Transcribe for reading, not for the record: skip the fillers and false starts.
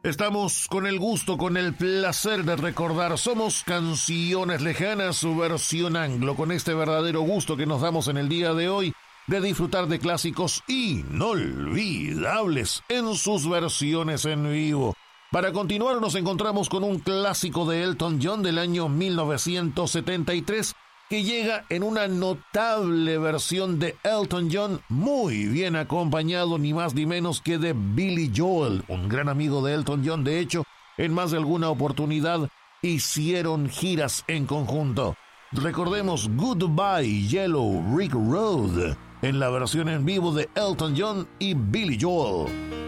Estamos con el gusto, con el placer de recordar Somos Canciones Lejanas, su versión anglo, con este verdadero gusto que nos damos en el día de hoy de disfrutar de clásicos inolvidables en sus versiones en vivo. Para continuar nos encontramos con un clásico de Elton John del año 1973 que llega en una notable versión de Elton John, muy bien acompañado ni más ni menos que de Billy Joel, un gran amigo de Elton John. De hecho, en más de alguna oportunidad hicieron giras en conjunto. Recordemos Goodbye Yellow Brick Road en la versión en vivo de Elton John y Billy Joel.